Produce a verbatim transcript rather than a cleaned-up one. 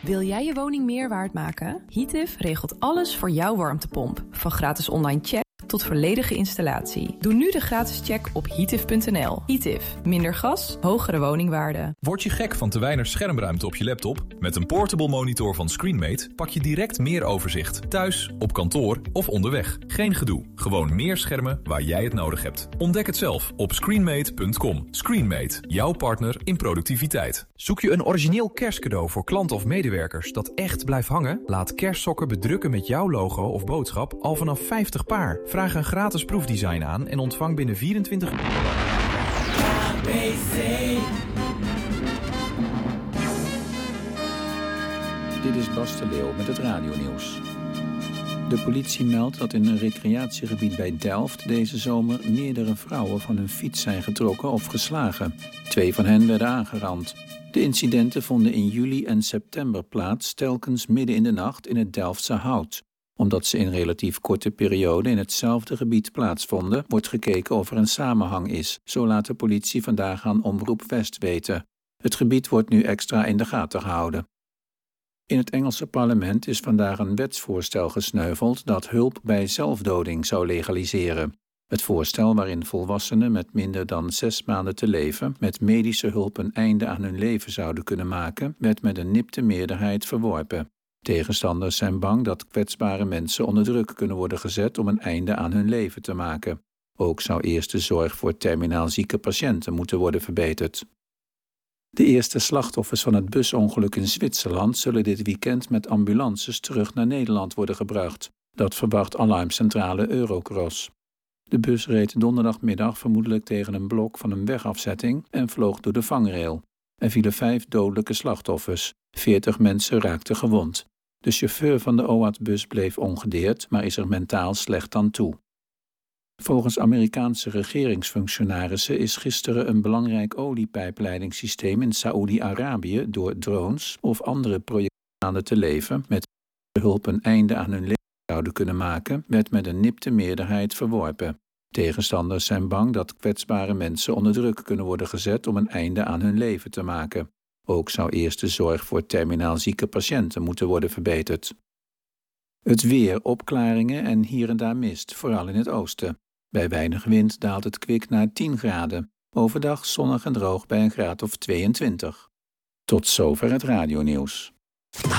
Wil jij je woning meer waard maken? Heative regelt alles voor jouw warmtepomp. Van gratis online check tot volledige installatie. Doe nu de gratis check op heative punt n l. Heative. Minder gas, hogere woningwaarde. Word je gek van te weinig schermruimte op je laptop? Met een portable monitor van Screenmate pak je direct meer overzicht. Thuis, op kantoor of onderweg. Geen gedoe. Gewoon meer schermen waar jij het nodig hebt. Ontdek het zelf op screenmate punt com. Screenmate. Jouw partner in productiviteit. Zoek je een origineel kerstcadeau voor klanten of medewerkers dat echt blijft hangen? Laat kerstsokken bedrukken met jouw logo of boodschap al vanaf vijftig paar. Vraag een gratis proefdesign aan en ontvang binnen vierentwintig uur. Dit is Bas de Leeuw met het radionieuws. De politie meldt dat in een recreatiegebied bij Delft deze zomer meerdere vrouwen van hun fiets zijn getrokken of geslagen. Twee van hen werden aangerand. De incidenten vonden in juli en september plaats, telkens midden in de nacht in het Delftse Hout. Omdat ze in relatief korte periode in hetzelfde gebied plaatsvonden, wordt gekeken of er een samenhang is. Zo laat de politie vandaag aan Omroep West weten. Het gebied wordt nu extra in de gaten gehouden. In het Engelse parlement is vandaag een wetsvoorstel gesneuveld dat hulp bij zelfdoding zou legaliseren. Het voorstel waarin volwassenen met minder dan zes maanden te leven met medische hulp een einde aan hun leven zouden kunnen maken, werd met een nipte meerderheid verworpen. Tegenstanders zijn bang dat kwetsbare mensen onder druk kunnen worden gezet om een einde aan hun leven te maken. Ook zou eerst de zorg voor terminaal zieke patiënten moeten worden verbeterd. De eerste slachtoffers van het busongeluk in Zwitserland zullen dit weekend met ambulances terug naar Nederland worden gebracht. Dat verwacht alarmcentrale Eurocross. De bus reed donderdagmiddag vermoedelijk tegen een blok van een wegafzetting en vloog door de vangrail. Er vielen vijf dodelijke slachtoffers. Veertig mensen raakten gewond. De chauffeur van de O A T-bus bleef ongedeerd, maar is er mentaal slecht aan toe. Volgens Amerikaanse regeringsfunctionarissen is gisteren een belangrijk oliepijpleidingssysteem in Saoedi-Arabië door drones of andere projecten te leven met hulp een einde aan hun leven zouden kunnen maken, werd met een nipte meerderheid verworpen. Tegenstanders zijn bang dat kwetsbare mensen onder druk kunnen worden gezet om een einde aan hun leven te maken. Ook zou eerst de zorg voor terminaal zieke patiënten moeten worden verbeterd. Het weer, opklaringen en hier en daar mist, vooral in het oosten. Bij weinig wind daalt het kwik naar tien graden. Overdag zonnig en droog bij een graad of tweeëntwintig. Tot zover het radionieuws.